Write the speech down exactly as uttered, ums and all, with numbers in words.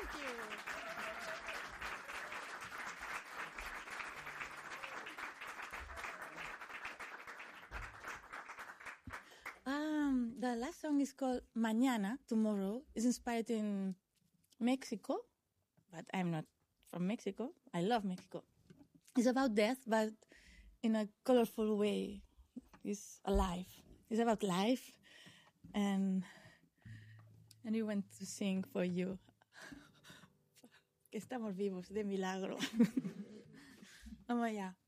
Thank you. Um, the last song is called Mañana, Tomorrow. It's inspired in Mexico, but I'm not from Mexico. I love Mexico. It's about death, but in a colorful way. It's alive. It's about life. And and we want to sing for you. Que estamos vivos, de milagro. Vamos allá.